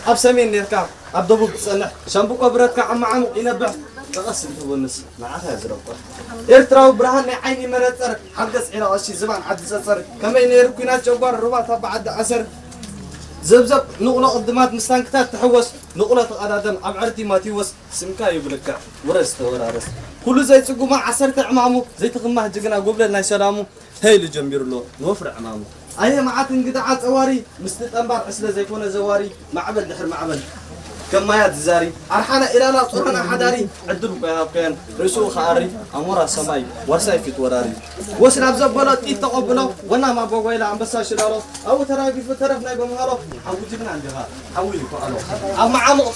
أب سمين نركع أبدو بتصنع شنبوك أبردك عم ينبع تغسل تونس معها زرقة إرتراو برهان عيني مرتر حدث إلى أشي زمان حدث أثر كما ينيركونا جوار ربع بعد عسر زبزب نقلة قدمات مستنكتات تحوس نقلة قدادم أبعرتي ما تيوس سمكا يبلك ورست ورارس كل زي تقوم مع عسرت عمامو زي تقمه جقنا قبل لنا سلامو هاي اللي جنبير له نوفر عمامو أيه معات انقطاعات أواري مستت أنبار عسلة زي كونه زواري معبد دحر معبد كما يا زاري أرحنا إلى لا صورنا حداري عدلوا بينا بكين رسول خاري أمورا سماي ورسايفة وراري وسنا بزبلات يتقبلوا وانا ما بقول إلى عم بس أشيله أو ترى في طرفنا يبغى مهارو أو جبنا عندها حولي فعلوا أما عم